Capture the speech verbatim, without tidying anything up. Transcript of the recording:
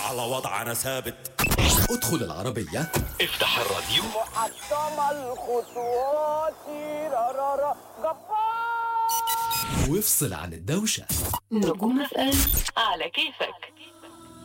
على وضع أنا ثابت. ادخل العربية، افتح الراديو، محطم الخطوات رارارا جبار، وافصل عن الدوشة. نجوم اف ام على كيفك.